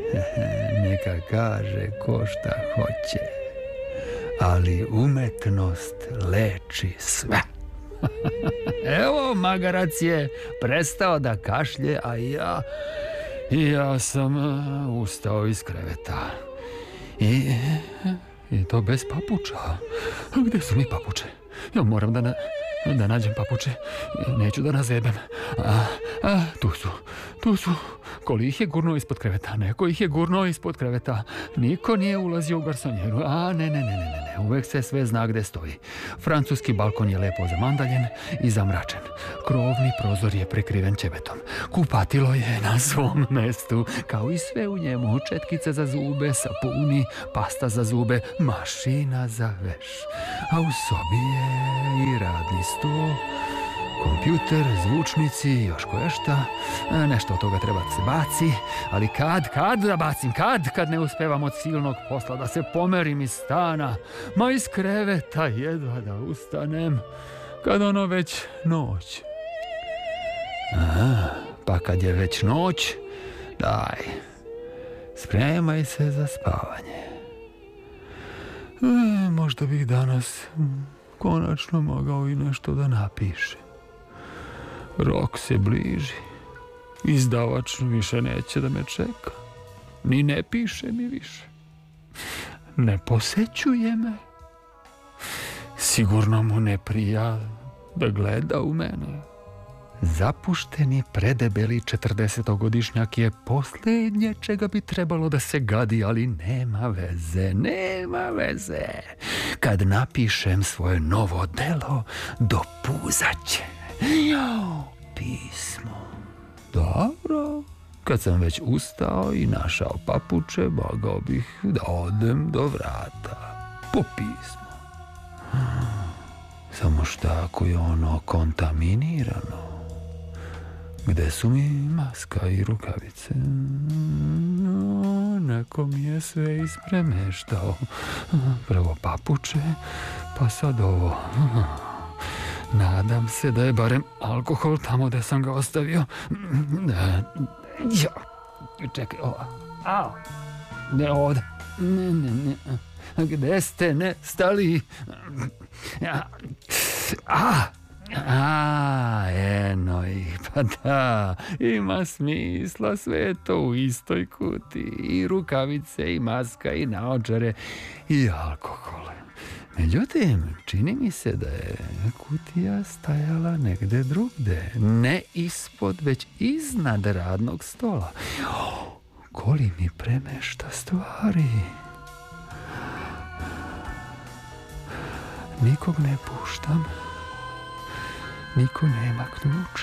Neka kaže ko šta hoće, ali umetnost leči sve. Evo, magarac je prestao da kašlje, a ja sam ustao iz kreveta. I to bez papuča. Gde su mi papuče? Ja moram da nađem papuče. Neću da nazebem. Tu su. Ko li ih je gurnuo ispod kreveta? Neko ih je gurnuo ispod kreveta. Niko nije ulazio u garsonjeru. Ne. Uvek se sve zna gde stoji. Francuski balkon je lepo zamandaljen i zamračen. Krovni prozor je prekriven ćebetom. Kupatilo je na svom mestu, kao i sve u njemu. Četkice za zube, sapuni, pasta za zube, mašina za veš. A u sobi je i radni sto, kompjuter, zvučnici, još koješta. Nešto od toga treba da se baci, ali kad da bacim, kad ne uspevam od silnog posla da se pomerim iz stana, ma iz kreveta jedva da ustanem, kad ono već noć. Pa kad je već noć, daj, spremaj se za spavanje. Možda bih danas konačno mogao i nešto da napišem. Rok se bliži. Izdavač više neće da me čeka. Ni ne piše mi više. Ne posećuje me. Sigurno mu ne prija da gleda u mene. Zapušteni, predebeli 40-godišnjak je posljednje čega bi trebalo da se gadi, ali nema veze. Kad napišem svoje novo delo, dopuzaće. Pismo. Dobro. Kad sam već ustao i našao papuče, mogao bih da odem do vrata po pismo. Samo šta ako je ono kontaminirano? Gde su mi maska i rukavice? Neko mi je sve ispremeštao. Prvo papuče, pa sad ovo. Nadam se da je barem alkohol tamo gde sam ga ostavio. Čekaj, ne ovde. Ne. Gde ste nestali? Eno ih, pa da, ima smisla, sve to u istoj kuti, i rukavice, i maska, i naočare, i alkohol. Međutim, čini mi se da je kutija stajala negde drugde, ne ispod, već iznad radnog stola. Ko li mi premešta stvari? Nikog ne puštam. Niko nema ključ.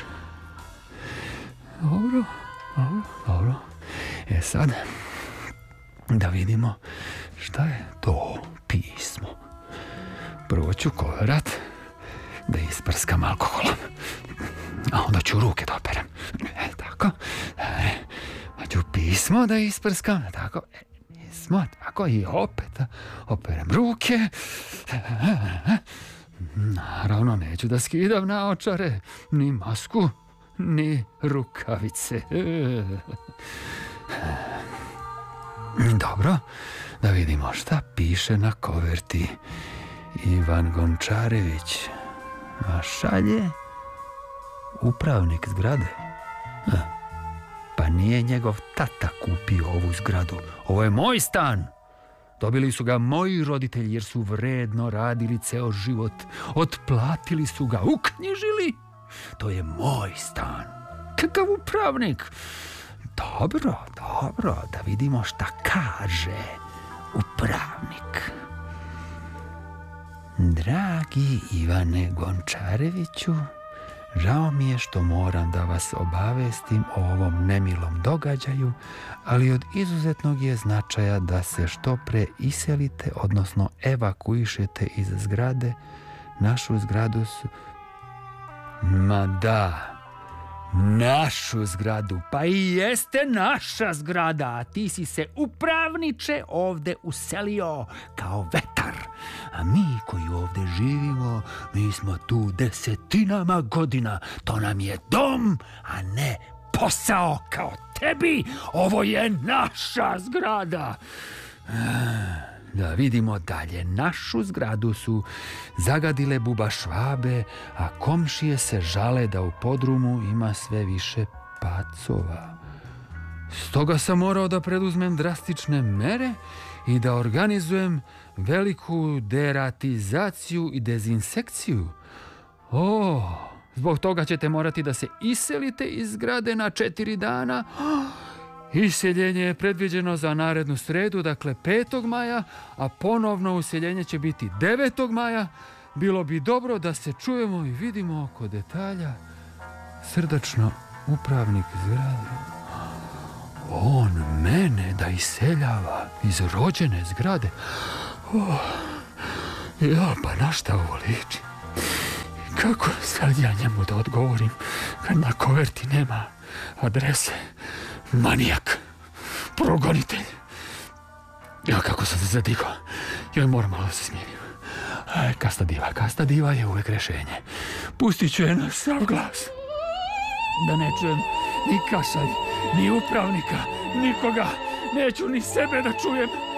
Dobro. Sad, da vidimo šta je to pismo. Prvo ću koverat da isprskam alkoholom. A onda ću ruke da operem. Tako. Pa ću pismo da isprskam. Tako. Pismo. Tako. I opet operem ruke. Naravno, neću da skidam naočare, ni masku, ni rukavice. Dobro, da vidimo šta piše na koverti. Ivan Gončarević, a šalje upravnik zgrade. Pa nije njegov tata kupio ovu zgradu. Ovo je moj stan. Dobili su ga moji roditelji jer su vredno radili ceo život. Otplatili su ga, uknjižili. To je moj stan. Kakav upravnik? Dobro, da vidimo šta kaže upravnik. Dragi Ivane Gončareviću, žao mi je što moram da vas obavestim o ovom nemilom događaju, ali od izuzetnog je značaja da se što pre iselite, odnosno evakuišete iz zgrade. Našu zgradu su... Ma da, našu zgradu, pa i jeste naša zgrada, a ti si se upravniče ovde uselio kao vetar. A mi koji ovde živimo, mi smo tu desetinama godina. To nam je dom, a ne posao kao tebi. Ovo je naša zgrada. Da vidimo dalje. Našu zgradu su zagadile bubašvabe, a komšije se žale da u podrumu ima sve više pacova. Stoga sam morao da preduzmem drastične mere i da organizujem veliku deratizaciju i dezinsekciju. Zbog toga ćete morati da se iselite iz zgrade na 4 dana. Iseljenje je predviđeno za narednu sredu, dakle 5. maja, a ponovno useljenje će biti 9. maja. Bilo bi dobro da se čujemo i vidimo oko detalja. Srdačno, upravnik zgrade. On mene da iseljava iz rođene zgrade. Pa na šta ovo liči? Kako sad ja njemu da odgovorim kad na koverti nema adrese? Manijak, progonitelj. Ja kako sam se zadigao. Joj, moram malo da se smijenim. Kasta diva je uvek rešenje. Pustit ću je na sav glas. Da ne čujem ni kašalj, ni upravnika, nikoga. Neću ni sebe da čujem.